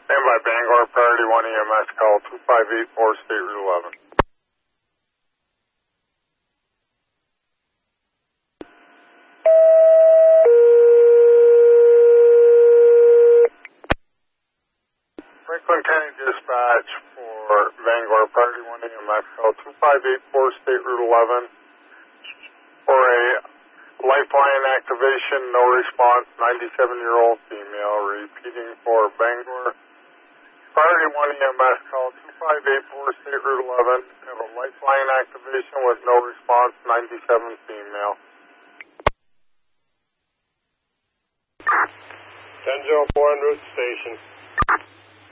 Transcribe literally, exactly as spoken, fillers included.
Stand by Bangor, Priority one E M S, call two five eight four, State Route eleven. Franklin County Dispatch for Bangor, Priority one E M S, call two five eight four, State Route eleven. For a lifeline activation, no response, ninety-seven-year-old female. Repeating for Bangor, Priority one E M S, call two five eight four, State Route eleven. Have a lifeline activation with no response, ninety-seven female. ten oh four en route station.